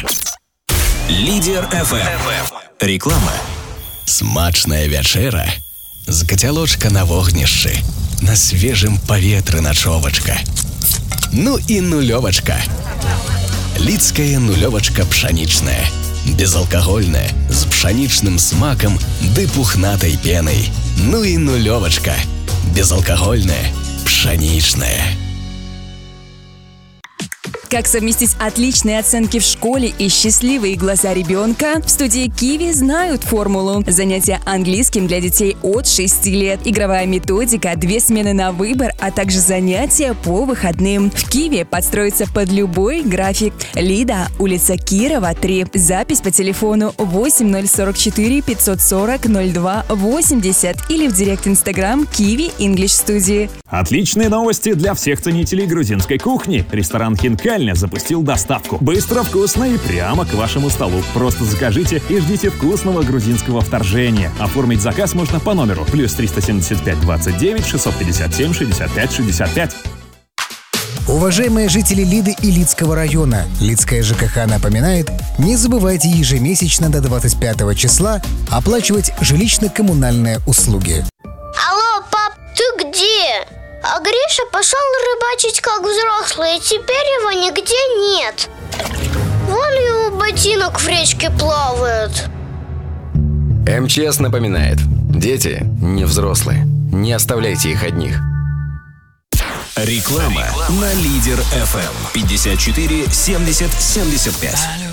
Лідер FM. Реклама. Смачная вячэра з кацялочка на вогнішчы, на свежым паветры начовачка. Ну і нулёвачка. Лідская нулёвачка пшанічная, безалкагольная, з пшанічным смакам ды пухнатай пенай. Ну і нулёвачка, безалкогольная, пшеничная. Как совместить отличные оценки в школе и счастливые глаза ребенка? В студии Kiwi знают формулу. Занятия английским для детей от 6 лет. Игровая методика, 2 смены на выбор, а также занятия по выходным. В Kiwi подстроиться под любой график. Лида, улица Кирова, 3. Запись по телефону 8044 540 02 80 или в директ Instagram Kiwi English Studio. Отличные новости для всех ценителей грузинской кухни. Ресторан «Хинкальня» запустил доставку. Быстро, вкусно и прямо к вашему столу. Просто закажите и ждите вкусного грузинского вторжения. Оформить заказ можно по номеру +375 29 657 65 65. Уважаемые жители Лиды и Лидского района, Лидская ЖКХ напоминает, не забывайте ежемесячно до 25 числа оплачивать жилищно-коммунальные услуги. Алло, пап, ты где? А Гриша пошел рыбачить как взрослый, и теперь его нигде нет. Вон его ботинок в речке плавает. МЧС напоминает: дети не взрослые. Не оставляйте их одних. Реклама на Лидер FM 54 70 75.